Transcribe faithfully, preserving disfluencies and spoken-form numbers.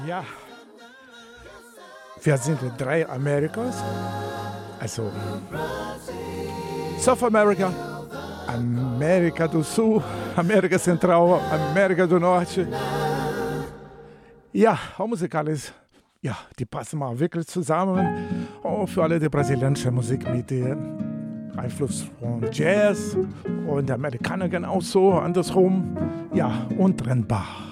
Ja, wir sind in drei Amerikas. Also South America, América do Sul, América Central, América do Norte. Ja, auch musikalisch, ja, die passen mal wirklich zusammen. Auch für alle die brasilianische Musik mit dem Einfluss von Jazz und Amerikaner genauso, andersrum. Ja, untrennbar.